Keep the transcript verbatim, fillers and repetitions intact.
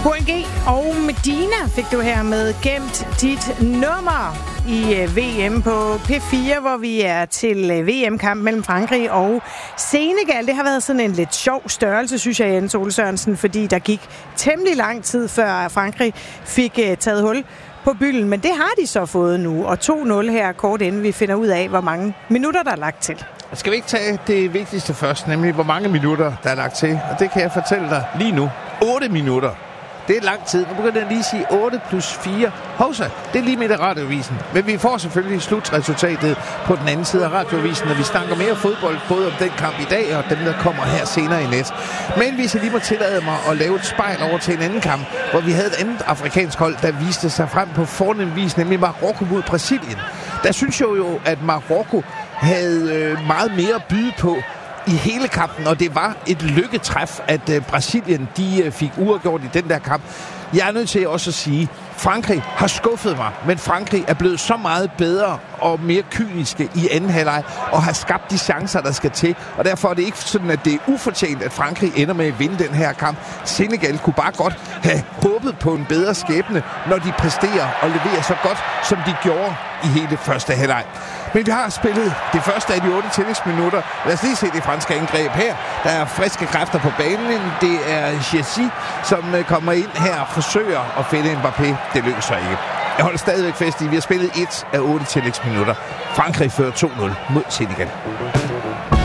H N G og Medina fik du her med Gemt dit nummer i V M på P fire, hvor vi er til V M-kamp mellem Frankrig og Senegal. Det har været sådan en lidt sjov størrelse, synes jeg, Jens Ole Sørensen, fordi der gik temmelig lang tid, før Frankrig fik taget hul på bylden, men det har de så fået nu, og to nul her kort inden vi finder ud af, hvor mange minutter der er lagt til. Skal vi ikke tage det vigtigste først, nemlig hvor mange minutter der er lagt til? Og det kan jeg fortælle dig lige nu. otte minutter. Det er lang tid. Nu begynder jeg lige at sige otte plus fire. Hovsa, det er lige midt af radioavisen. Men vi får selvfølgelig slutresultatet på den anden side af radioavisen, når vi snakker mere fodbold, både om den kamp i dag og dem, der kommer her senere i nat. Men hvis jeg lige må tillade mig at lave et spejl over til en anden kamp, hvor vi havde et andet afrikansk hold, der viste sig frem på fornem vis, nemlig Marokko mod Brasilien. Der synes jeg jo, at Marokko havde øh, meget mere at byde på i hele kampen, og det var et lykketræf, at uh, Brasilien de uh, fik uafgjort i den der kamp. Jeg er nødt til også at sige, Frankrig har skuffet mig, men Frankrig er blevet så meget bedre og mere kyniske i anden halvleg og har skabt de chancer, der skal til. Og derfor er det ikke sådan, at det er ufortjent, at Frankrig ender med at vinde den her kamp. Senegal kunne bare godt have håbet på en bedre skæbne, når de præsterer og leverer så godt, som de gjorde i hele første halvleg. Men vi har spillet det første af de otte tillægsminutter. Lad os lige se det franske angreb her. Der er friske kræfter på banen. Det er Jessi, som kommer ind her og forsøger at finde Mbappé. Det lykkes så ikke. Jeg holder stadigvæk fast i, at vi har spillet et af otte tillægsminutter. Frankrig fører to nul mod Senegal.